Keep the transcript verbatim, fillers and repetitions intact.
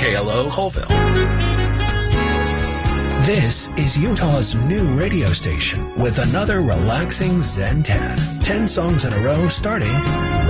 K L O Colville. This is Utah's new radio station with another relaxing Zen ten. Ten songs in a row starting